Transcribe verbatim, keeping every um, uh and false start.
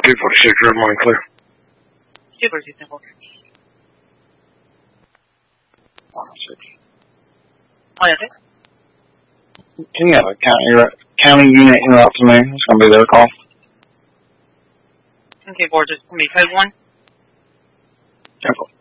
two forty-six, red line clear. two forty-six, simple. one oh six. Oh, yeah, thanks. Can you have a county, county unit in route to me? It's going to be their call. Okay, board, just going to be code one. Okay.